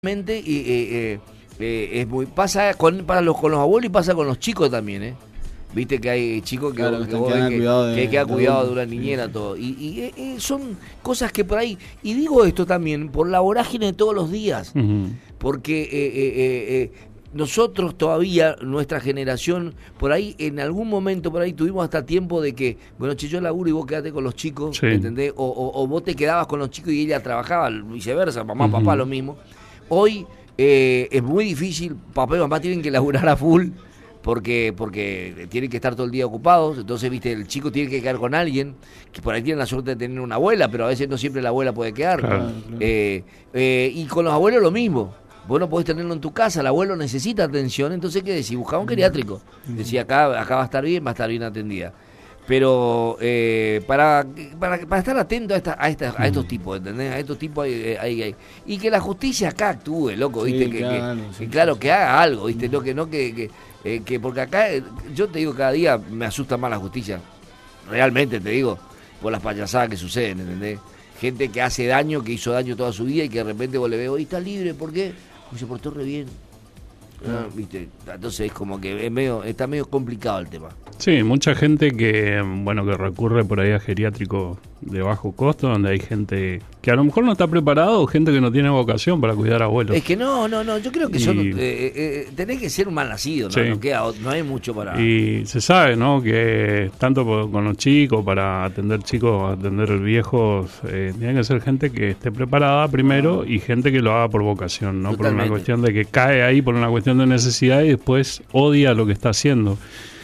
Es muy pasa con los abuelos y pasa con los chicos también, viste que hay chicos que, claro, que vos ves que queda cuidado de una niñera, todo y son cosas que por ahí, y digo esto también por la vorágine de todos los días, porque nosotros todavía, nuestra generación, por ahí, en algún momento, por ahí tuvimos hasta tiempo de que, bueno, che, yo laburo y vos quedate con los chicos, sí. ¿Entendés? O vos te quedabas con los chicos y ella trabajaba, viceversa, mamá, papá, lo mismo. Hoy es muy difícil, papá y mamá tienen que laburar a full, porque tienen que estar todo el día ocupados, entonces, viste, el chico tiene que quedar con alguien, que por ahí tiene la suerte de tener una abuela, pero a veces no siempre la abuela puede quedar. Claro. Y con los abuelos lo mismo. Vos no podés tenerlo en tu casa, el abuelo necesita atención, entonces ¿qué decís? Buscaba un geriátrico. Decía, acá va a estar bien atendida. Pero para estar atento a estos tipos, ¿entendés? A estos tipos hay. Y que la justicia acá actúe, loco, ¿viste? Sí, Que haga algo, ¿viste? Que porque acá, yo te digo, cada día me asusta más la justicia. Realmente te digo, por las payasadas que suceden, ¿entendés? Gente que hace daño, que hizo daño toda su vida y que de repente vos le ves, hoy está libre, ¿por qué? Porque se portó re bien. ¿Viste? Entonces es como que está medio complicado el tema. Sí, mucha gente que recurre por ahí a geriátricos de bajo costo, donde hay gente que a lo mejor no está preparado, o gente que no tiene vocación para cuidar a abuelos. Es que no, yo creo que tenés que ser un mal nacido, ¿no? Sí. No hay mucho para... Y se sabe, ¿no?, que tanto con los chicos, para atender chicos, atender viejos, tiene que ser gente que esté preparada primero y gente que lo haga por vocación, no Totalmente. por una cuestión de que cae ahí por una cuestión de necesidad y después odia lo que está haciendo.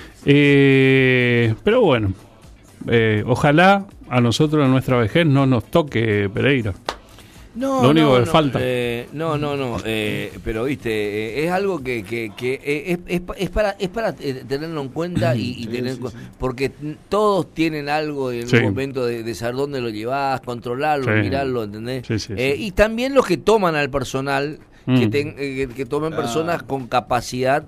Pero bueno, ojalá a nosotros en nuestra vejez no nos toque Pereira. Lo único que falta. Pero viste, es algo que es para tenerlo en cuenta porque todos tienen algo en un momento de saber dónde lo llevás, controlarlo, mirarlo, ¿entendés? Sí. Y también los que toman al personal, que tomen personas con capacidad,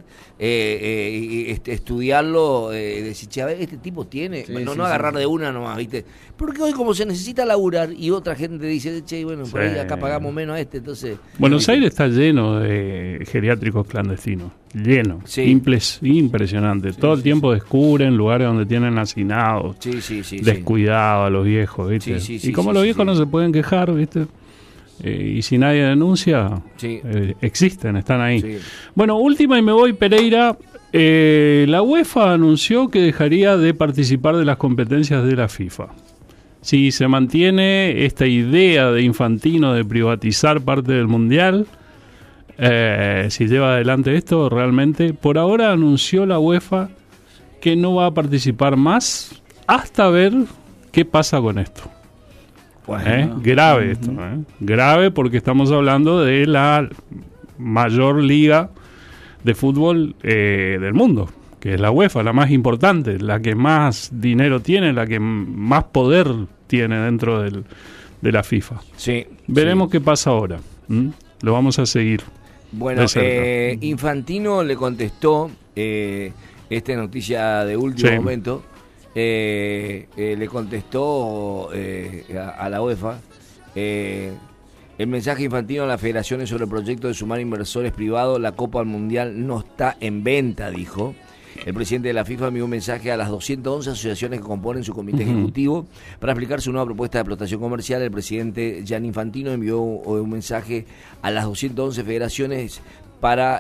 estudiarlo, decir, che, a ver, este tipo tiene, no agarrar de una nomás, ¿viste? Porque hoy como se necesita laburar y otra gente dice, che, bueno, por ahí acá pagamos menos a este, entonces... Buenos Aires está lleno de geriátricos clandestinos, lleno, impresionante. Todo el tiempo descubren lugares donde tienen hacinados, descuidados a los viejos, ¿viste? Y como los viejos no se pueden quejar, ¿viste? Y si nadie denuncia, existen, están ahí. Sí. Bueno, última y me voy, Pereira. La UEFA anunció que dejaría de participar de las competencias de la FIFA. Si se mantiene esta idea de Infantino de privatizar parte del Mundial, si lleva adelante esto, realmente, por ahora anunció la UEFA que no va a participar más hasta ver qué pasa con esto. Grave esto, grave, porque estamos hablando de la mayor liga de fútbol del mundo, que es la UEFA, la más importante, la que más dinero tiene, la que más poder tiene dentro de la FIFA. Veremos qué pasa ahora. Lo vamos a seguir. Bueno, Infantino le contestó esta noticia de último momento. Le contestó a la UEFA el mensaje Infantino a las federaciones sobre el proyecto de sumar inversores privados. La Copa Mundial no está en venta, dijo. El presidente de la FIFA envió un mensaje a las 211 asociaciones que componen su comité ejecutivo para explicar su nueva propuesta de explotación comercial. El presidente Gianni Infantino envió un mensaje a las 211 federaciones para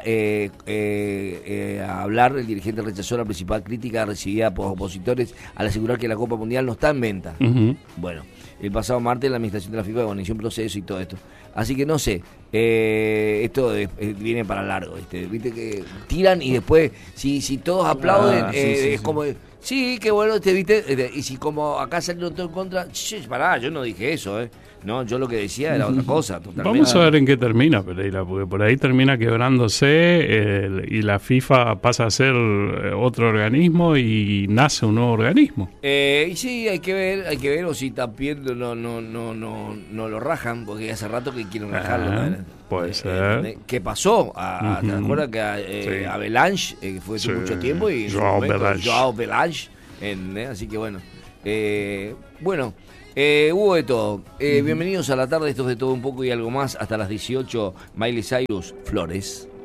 hablar. El dirigente rechazó la principal crítica recibida por opositores al asegurar que la Copa Mundial no está en venta. Bueno, el pasado martes la administración de la FIFA inició un proceso y todo esto. Así que no sé, esto viene para largo, ¿viste? Que tiran y después, si todos aplauden, es como... Sí, qué bueno, ¿viste? Y si como acá salieron todo en contra, pará, yo no dije eso, No, yo lo que decía era otra cosa, totalmente. Vamos a ver en qué termina, Pereira, porque por ahí termina quebrándose y la FIFA pasa a ser otro organismo y nace un nuevo organismo. Y sí, hay que ver, o si también no lo rajan, porque hace rato que quieren rajarlo. Puede ser. ¿Qué pasó? ¿Te acuerdas que Avalanche, que fue hace mucho tiempo, y Joao Avalanche. Joao Avalanche, así que bueno. Hubo de todo. Bienvenidos a la tarde, esto es de todo un poco y algo más. Hasta las 18, Miley Cyrus, Flores.